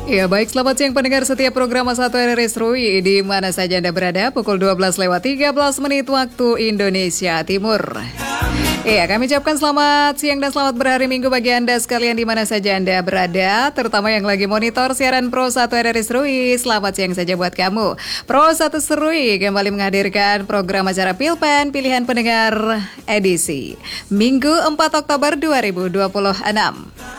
Ya baik, selamat siang pendengar setiap program Satu RRI Serui di mana saja Anda berada, pukul 12:13 waktu Indonesia Timur. Iya, kami ucapkan selamat siang dan selamat berhari Minggu bagi Anda sekalian di mana saja Anda berada, terutama yang lagi monitor siaran Pro 1 RRI Serui. Selamat siang saja buat kamu. Pro 1 Serui kembali menghadirkan program acara Pilpen Pilihan Pendengar edisi Minggu 4 Oktober 2026.